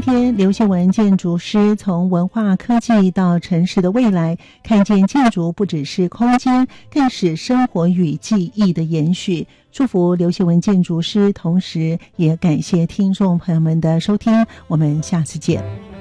天刘秀文建筑师从文化科技到城市的未来，看见建筑不只是空间，更是生活与记忆的延续。祝福刘秀文建筑师，同时也感谢听众朋友们的收听，我们下次见。